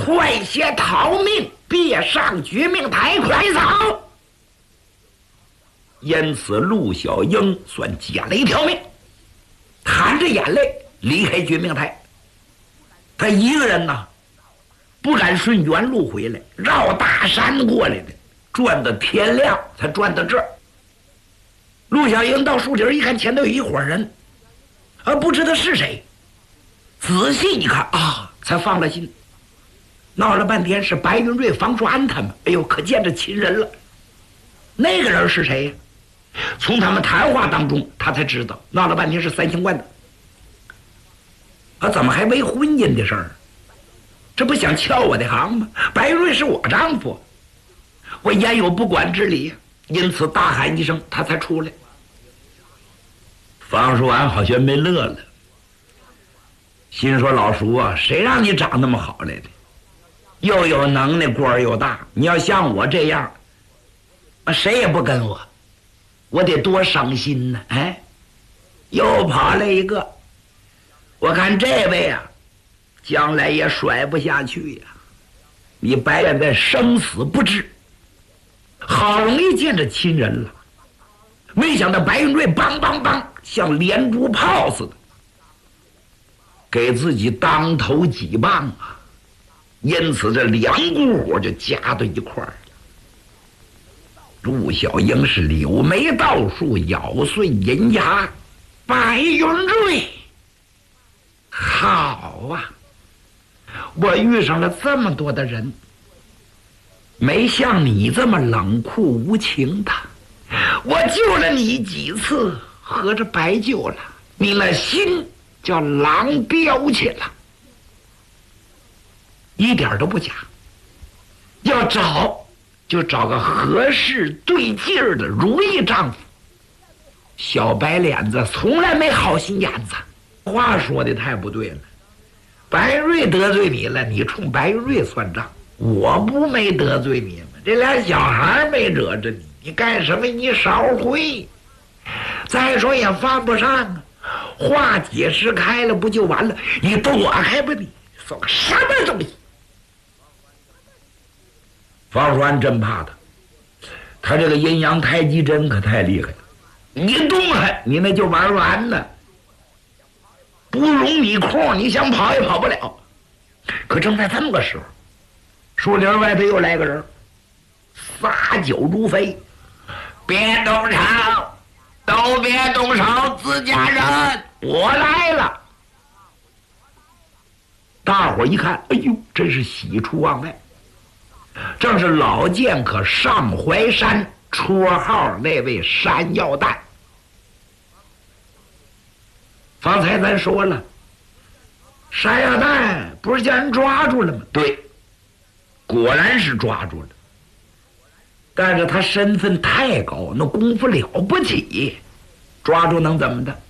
快些逃命，别上绝命台，快走！因此，陆小英算捡了一条命，含着眼泪离开绝命台。他一个人呐，不敢顺原路回来，绕大山过来的，转到天亮才转到这儿。陆小英到树林一看，前头有一伙人，不知道是谁。仔细一看啊，才放了心。闹了半天是白云瑞、房叔安他们，哎呦，可见着亲人了。那个人是谁呀？从他们谈话当中，他才知道，闹了半天是三星观的。怎么还没婚姻的事儿？这不想撬我的行吗？白云瑞是我丈夫，我焉有不管之理？因此大喊一声，他才出来。房叔安好像没乐了，心说老叔啊，谁让你长那么好来的？又有能耐，官又大，你要像我这样，谁也不跟我，我得多伤心呢！哎，又跑来一个，我看这位啊，将来也甩不下去呀！你白远在生死不知，好容易见着亲人了，没想到白云瑞梆梆梆，像连珠炮似的，给自己当头几棒啊！因此，这两股火就夹到一块儿。陆小英是柳眉倒竖，咬碎银牙。白云瑞，好啊！我遇上了这么多的人，没像你这么冷酷无情的。我救了你几次，合着白救了。你那心叫狼叼去了。一点都不假，要找就找个合适对劲儿的如意丈夫。小白脸子从来没好心眼子，话说的太不对了。白瑞得罪你了，你冲白瑞算账，我不没得罪你吗？这俩小孩没惹着你，你干什么？你少回。再说也犯不上啊，话解释开了不就完了？你躲开吧你，说个什么东西？房叔安真怕他这个阴阳太极针可太厉害了，你动弹你那就玩完了，不容你空，你想跑也跑不了。可正在这么个时候，树林外头又来个人，撒酒如飞，别动手，都别动手，自家人，我来了。大伙一看，哎呦，真是喜出望外。正是老剑客上淮山，绰号那位山药蛋。方才咱说了，山药蛋不是叫人抓住了吗？对，果然是抓住了。但是他身份太高，那功夫了不起，抓住能怎么的？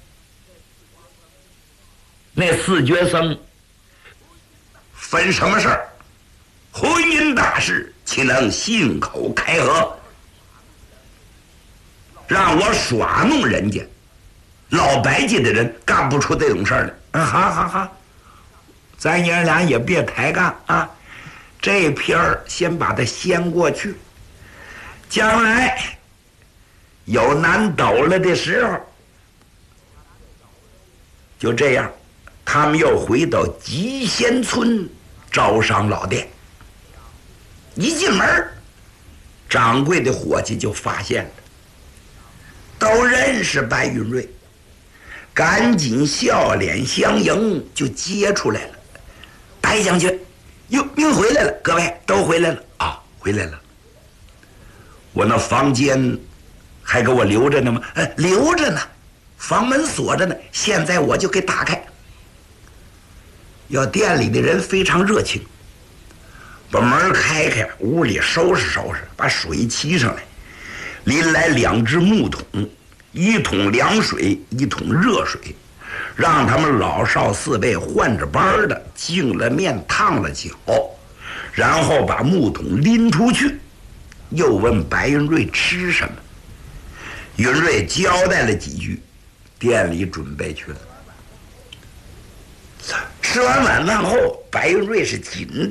那四绝僧分什么事儿？婚姻大事，岂能信口开河？让我耍弄人家，老白家的人干不出这种事儿来。 好，咱爷俩也别抬杠啊！这篇儿先把它掀过去，将来有难倒了的时候，就这样，他们又回到集贤村招商老店。一进门，掌柜的伙计就发现了，都认识白云瑞，赶紧笑脸相迎，就接出来了。白将军，您回来了，各位都回来了啊，回来了。我那房间还给我留着呢吗？留着呢，房门锁着呢，现在我就给打开。要店里的人非常热情，把门开开，屋里收拾收拾，把水沏上来，拎来2只木桶，1桶凉水，1桶热水，让他们老少4辈换着班的净了面，烫了脚，然后把木桶拎出去，又问白云瑞吃什么。云瑞交代了几句，店里准备去了。吃完晚饭后，白云瑞是紧